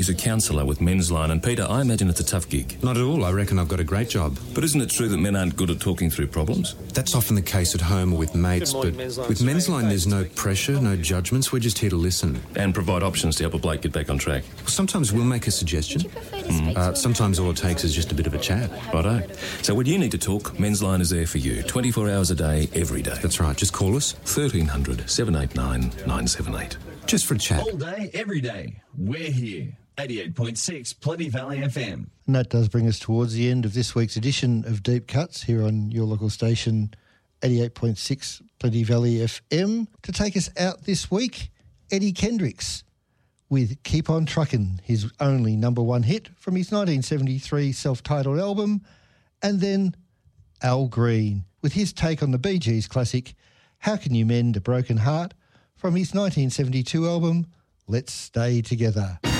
He's a counsellor with Men's Line, and Peter, I imagine it's a tough gig. Not at all. I reckon I've got a great job. But isn't it true that men aren't good at talking through problems? That's often the case at home or with mates, but with Men's Line there's no pressure, no judgments. We're just here to listen. And provide options to help a bloke get back on track. Sometimes we'll make a suggestion. Sometimes all it takes is just a bit of a chat. Righto. So when you need to talk, Men's Line is there for you, 24 hours a day, every day. That's right. Just call us. 1300 789 978. Just for a chat. All day, every day. We're here. 88.6 Plenty Valley FM. And that does bring us towards the end of this week's edition of Deep Cuts here on your local station, 88.6 Plenty Valley FM. To take us out this week, Eddie Kendricks with Keep On Truckin', his only number one hit from his 1973 self-titled album, and then Al Green with his take on the Bee Gees classic, How Can You Mend a Broken Heart, from his 1972 album, Let's Stay Together.